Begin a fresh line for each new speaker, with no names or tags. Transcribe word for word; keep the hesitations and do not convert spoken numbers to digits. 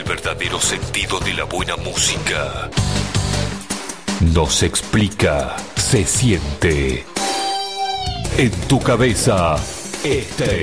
verdadero sentido de la buena música. Nos explica, se siente. En tu cabeza, este